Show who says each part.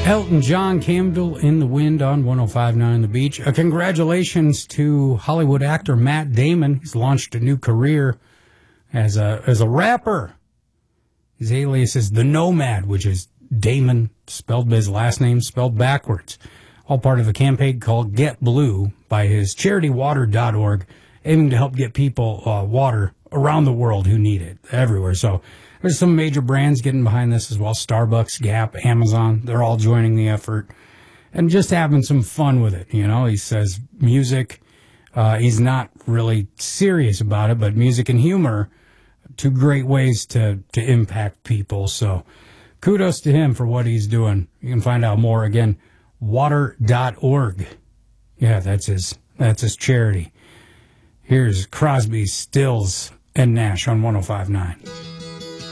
Speaker 1: Elton John, Candle in the Wind on 105.9 The Beach. Congratulations to Hollywood actor Matt Damon. He's launched a new career as a rapper. His alias is The Nomad, which is Damon, spelled his last name, spelled backwards. All part of a campaign called Get Blue by his charity water.org, aiming to help get people water around the world who need it, everywhere. So there's some major brands getting behind this as well. Starbucks, Gap, Amazon, they're all joining the effort and just having some fun with it. You know, he says music, he's not really serious about it, but music and humor, two great ways to impact people. So kudos to him for what he's doing. You can find out more again, water.org. Yeah, that's his charity. Here's Crosby, Stills, and Nash on 105.9.